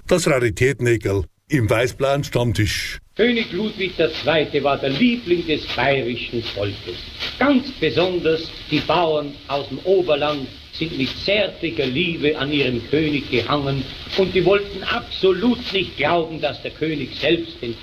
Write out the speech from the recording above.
Das Raritäteneckerl im weißblauen Stammtisch. König Ludwig II. War der Liebling des bayerischen Volkes. Ganz besonders die Bauern aus dem Oberland sind mit zärtlicher Liebe an ihrem König gehangen und die wollten absolut nicht glauben, dass der König selbst den